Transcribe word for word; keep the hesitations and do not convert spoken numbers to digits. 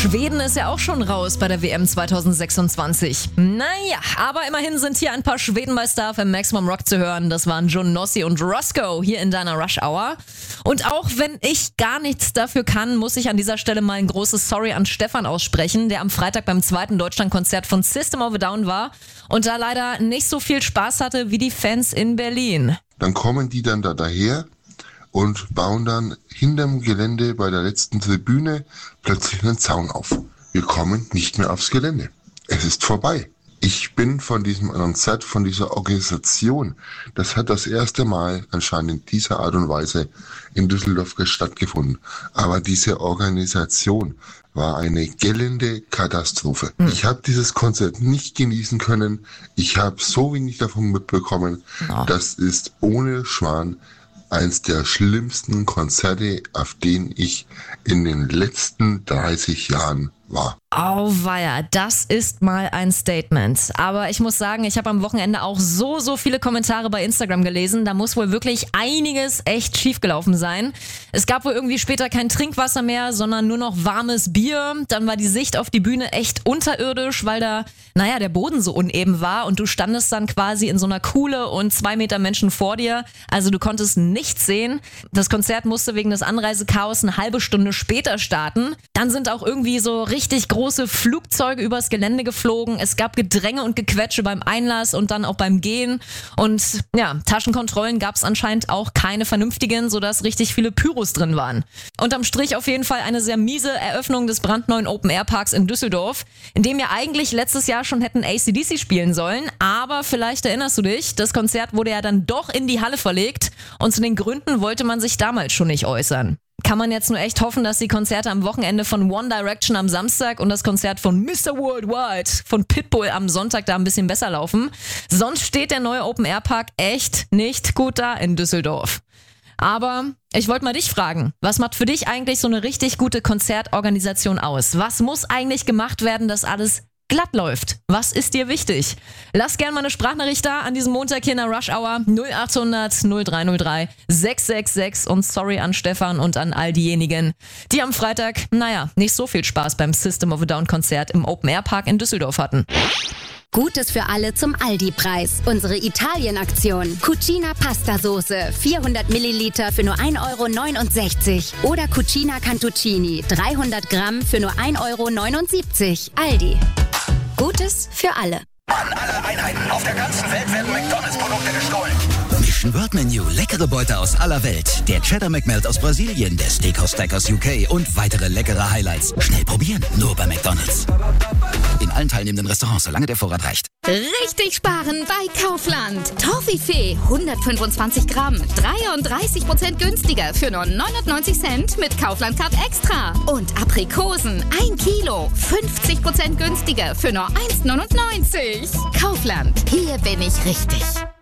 Schweden ist ja auch schon raus bei der W M zwanzig sechsundzwanzig. Naja, aber immerhin sind hier ein paar Schweden bei Star F M Maximum Rock zu hören. Das waren Jon Nossi und Roscoe hier in deiner Rush Hour. Und auch wenn ich gar nichts dafür kann, muss ich an dieser Stelle mal ein großes Sorry an Stefan aussprechen, der am Freitag beim zweiten Deutschlandkonzert von System of a Down war und da leider nicht so viel Spaß hatte wie die Fans in Berlin. Dann kommen die dann da daher und bauen dann hinterm Gelände bei der letzten Tribüne plötzlich einen Zaun auf. Wir kommen nicht mehr aufs Gelände. Es ist vorbei. Ich bin von diesem Konzert, von dieser Organisation, das hat das erste Mal anscheinend in dieser Art und Weise in Düsseldorf stattgefunden. Aber diese Organisation war eine gellende Katastrophe. Hm. Ich habe dieses Konzert nicht genießen können. Ich habe so wenig davon mitbekommen. Ja. Das ist ohne Schwan eins der schlimmsten Konzerte, auf denen ich in den letzten dreißig Jahren war. Auweia, das ist mal ein Statement. Aber ich muss sagen, ich habe am Wochenende auch so, so viele Kommentare bei Instagram gelesen. Da muss wohl wirklich einiges echt schiefgelaufen sein. Es gab wohl irgendwie später kein Trinkwasser mehr, sondern nur noch warmes Bier. Dann war die Sicht auf die Bühne echt unterirdisch, weil da, naja, der Boden so uneben war und du standest dann quasi in so einer Kuhle und zwei Meter Menschen vor dir. Also du konntest nichts sehen. Das Konzert musste wegen des Anreisechaos eine halbe Stunde später starten. Dann sind auch irgendwie so richtig große große Flugzeuge übers Gelände geflogen. Es gab Gedränge und Gequetsche beim Einlass und dann auch beim Gehen. Und ja, Taschenkontrollen gab es anscheinend auch keine vernünftigen, sodass richtig viele Pyros drin waren. Unterm Strich auf jeden Fall eine sehr miese Eröffnung des brandneuen Open-Air-Parks in Düsseldorf, in dem ja eigentlich letztes Jahr schon hätten A C D C spielen sollen. Aber vielleicht erinnerst du dich, das Konzert wurde ja dann doch in die Halle verlegt und zu den Gründen wollte man sich damals schon nicht äußern. Kann man jetzt nur echt hoffen, dass die Konzerte am Wochenende von One Direction am Samstag und das Konzert von Mister Worldwide von Pitbull am Sonntag da ein bisschen besser laufen. Sonst steht der neue Open-Air-Park echt nicht gut da in Düsseldorf. Aber ich wollte mal dich fragen, was macht für dich eigentlich so eine richtig gute Konzertorganisation aus? Was muss eigentlich gemacht werden, dass alles glatt läuft? Was ist dir wichtig? Lass gerne mal eine Sprachnachricht da an diesem Montag hier in der Rush Hour null acht hundert null drei null drei sechs sechs sechs und sorry an Stefan und an all diejenigen, die am Freitag, naja, nicht so viel Spaß beim System of a Down Konzert im Open Air Park in Düsseldorf hatten. Gutes für alle zum Aldi-Preis. Unsere Italien-Aktion. Cucina Pastasoße, vierhundert Milliliter für nur ein Euro neunundsechzig. Oder Cucina Cantuccini, dreihundert Gramm für nur ein Euro neunundsiebzig. Aldi. Gutes für alle. An alle Einheiten auf der ganzen Welt werden McDonalds-Produkte gestohlen. Mission World Menu, leckere Beute aus aller Welt. Der Cheddar McMelt aus Brasilien, der Steakhouse Stack aus U K und weitere leckere Highlights. Schnell probieren, nur bei McDonalds. In allen teilnehmenden Restaurants, solange der Vorrat reicht. Richtig sparen bei Kaufland. Toffifee, hundertfünfundzwanzig Gramm, dreiunddreißig Prozent günstiger für nur neunundneunzig Cent mit Kaufland Card Extra. Und Aprikosen, ein Kilo, fünfzig Prozent günstiger für nur eins neunundneunzig. Kaufland, hier bin ich richtig.